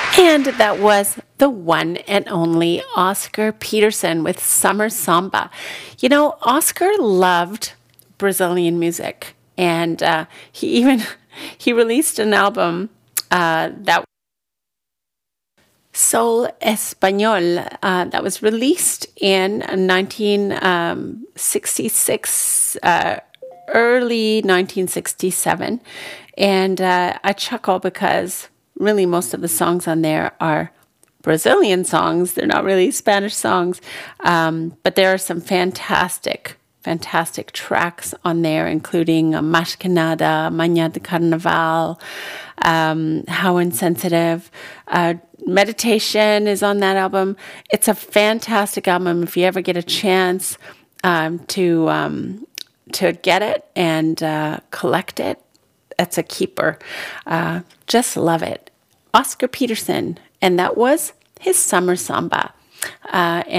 And that was the one and only Oscar Peterson with Summer Samba. You know, Oscar loved Brazilian music, and he released an album that Soul Español that was released in 1966, early 1967, and I chuckle because really most of the songs on there are Brazilian songs. They're not really Spanish songs, but there are some fantastic tracks on there, including Mais Que Nada, Manhã de Carnaval, How Insensitive. Meditation is on that album. It's a fantastic album. If you ever get a chance to get it and collect it, it's a keeper. Just love it. Oscar Peterson, and that was his Summer Samba.